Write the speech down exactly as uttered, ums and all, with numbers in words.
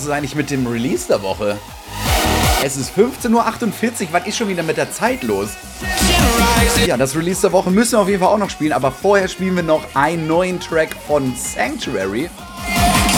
es eigentlich mit dem Release der Woche? Es ist fünfzehn Uhr achtundvierzig, was ist schon wieder mit der Zeit los? Ja, das Release der Woche müssen wir auf jeden Fall auch noch spielen, aber vorher spielen wir noch einen neuen Track von Sanctuary.